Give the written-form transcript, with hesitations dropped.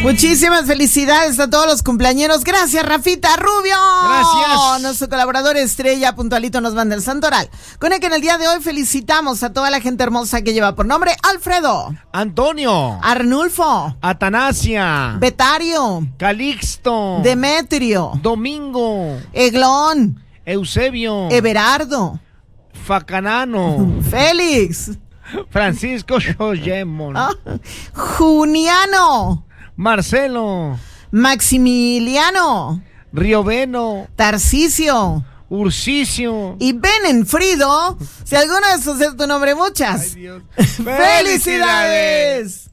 Muchísimas felicidades a todos los cumpleañeros. Gracias, Rafita Rubio. Gracias. Nuestro colaborador estrella, puntualito, nos manda el santoral. Con el que en el día de hoy felicitamos a toda la gente hermosa que lleva por nombre Alfredo, Antonio, Arnulfo, Atanasia, Betario, Calixto, Demetrio, Domingo, Eglón, Eusebio, Everardo, Facanano, Félix, Francisco Shoyemon, Juniano, Marcelo, Maximiliano, Rioveno, Tarcisio Ursicio y Benenfrido. Si alguno de esos es tu nombre, muchas. Ay, Dios. ¡Felicidades!